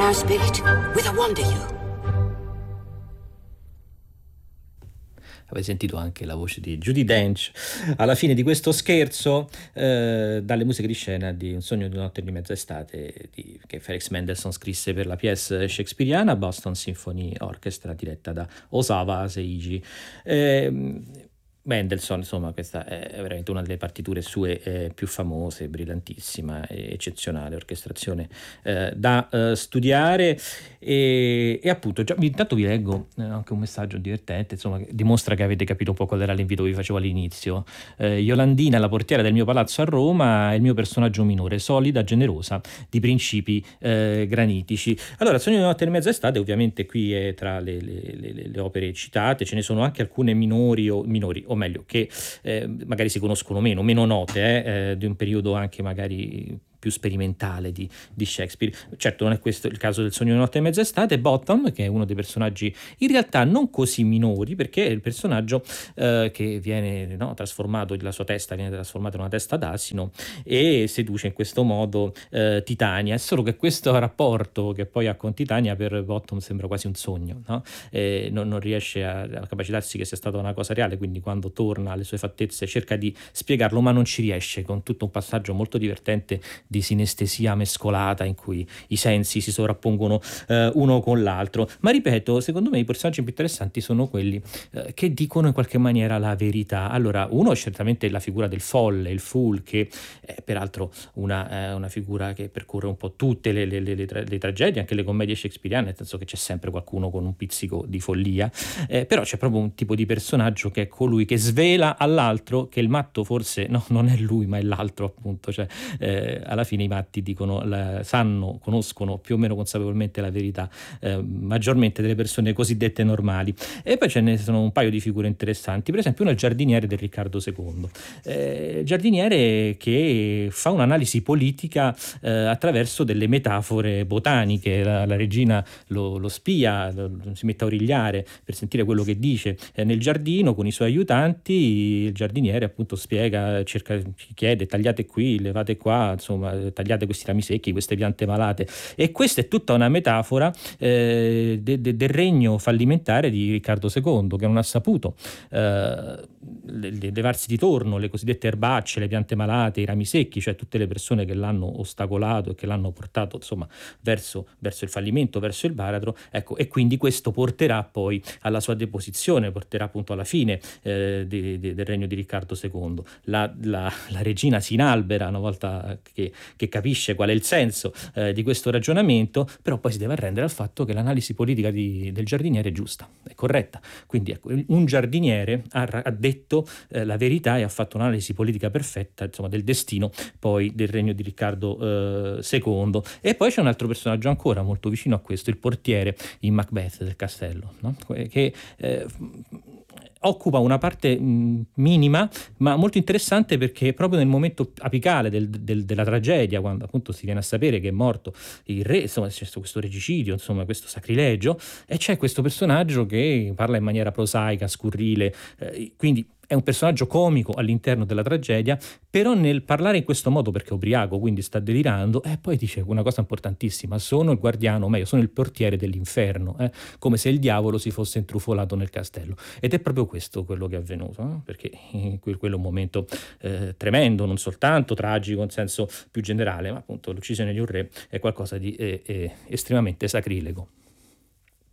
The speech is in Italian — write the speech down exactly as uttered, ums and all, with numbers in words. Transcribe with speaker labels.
Speaker 1: our spirit with a wonder you.
Speaker 2: Avete sentito anche la voce di Judi Dench alla fine di questo scherzo, eh, dalle musiche di scena di Un sogno di una notte di mezza estate di, che Felix Mendelssohn scrisse per la pièce shakespeariana Boston Symphony Orchestra diretta da Osawa Seiji. Eh, Mendelssohn, insomma, questa è veramente una delle partiture sue eh, più famose, brillantissima, e eccezionale orchestrazione eh, da eh, studiare e, e appunto già, intanto vi leggo eh, anche un messaggio divertente, insomma, che dimostra che avete capito un po' qual era l'invito che vi facevo all'inizio. eh, Yolandina, la portiera del mio palazzo a Roma, è il mio personaggio minore, solida, generosa, di principi eh, granitici. Allora, Sogno di notte e mezza estate ovviamente qui è tra le, le, le, le opere citate, ce ne sono anche alcune minori o minori o meglio che eh, magari si conoscono meno, meno note eh, eh, di un periodo anche magari più sperimentale di, di Shakespeare. Certo non è questo il caso del Sogno di notte e mezza estate. Bottom, che è uno dei personaggi in realtà non così minori, perché è il personaggio eh, che viene no, trasformato, la sua testa viene trasformata in una testa d'asino e seduce in questo modo eh, Titania. È solo che questo rapporto che poi ha con Titania per Bottom sembra quasi un sogno, no? eh, non, non riesce a, a capacitarsi che sia stata una cosa reale, quindi quando torna alle sue fattezze cerca di spiegarlo ma non ci riesce, con tutto un passaggio molto divertente di sinestesia mescolata in cui i sensi si sovrappongono eh, uno con l'altro. Ma ripeto, secondo me i personaggi più interessanti sono quelli eh, che dicono in qualche maniera la verità. Allora, uno è certamente la figura del folle, il fool, che è peraltro una, eh, una figura che percorre un po' tutte le, le, le, le, tra- le tragedie, anche le commedie shakespeariane, nel senso che c'è sempre qualcuno con un pizzico di follia, eh, però c'è proprio un tipo di personaggio che è colui che svela all'altro che il matto forse no, non è lui ma è l'altro, appunto, cioè eh, alla fine i matti dicono, la, sanno, conoscono più o meno consapevolmente la verità, eh, maggiormente delle persone cosiddette normali. E poi ce ne sono un paio di figure interessanti, per esempio uno è il giardiniere del Riccardo secondo, eh, giardiniere che fa un'analisi politica eh, attraverso delle metafore botaniche. La, la regina lo, lo spia, lo, lo si mette a origliare per sentire quello che dice eh, nel giardino con i suoi aiutanti. Il giardiniere appunto spiega, cerca, chiede tagliate qui, levate qua, insomma tagliate questi rami secchi, queste piante malate, e questa è tutta una metafora eh, de, de, del regno fallimentare di Riccardo secondo, che non ha saputo eh, levarsi di torno le cosiddette erbacce, le piante malate, i rami secchi, cioè tutte le persone che l'hanno ostacolato e che l'hanno portato insomma verso, verso il fallimento, verso il baratro, ecco, e quindi questo porterà poi alla sua deposizione, porterà appunto alla fine eh, de, de, del regno di Riccardo secondo. La, la, la regina si inalbera una volta che, che capisce qual è il senso eh, di questo ragionamento, però poi si deve arrendere al fatto che l'analisi politica di, del giardiniere è giusta, è corretta. Quindi ecco, un giardiniere ha, ha detto eh, la verità e ha fatto un'analisi politica perfetta, insomma, del destino poi del regno di Riccardo eh, secondo. E poi c'è un altro personaggio ancora molto vicino a questo, il portiere in Macbeth del castello, no? che eh, occupa una parte mh, minima ma molto interessante, perché proprio nel momento apicale del, del, della tragedia, quando appunto si viene a sapere che è morto il re, insomma c'è questo regicidio, insomma questo sacrilegio, e c'è questo personaggio che parla in maniera prosaica, scurrile, eh, quindi è un personaggio comico all'interno della tragedia, però nel parlare in questo modo, perché è ubriaco, quindi sta delirando, e eh, poi dice una cosa importantissima: sono il guardiano, o meglio, sono il portiere dell'inferno, eh, come se il diavolo si fosse intrufolato nel castello. Ed è proprio questo quello che è avvenuto, eh, perché quello è un momento eh, tremendo, non soltanto tragico in senso più generale, ma appunto l'uccisione di un re è qualcosa di eh, eh, estremamente sacrilego.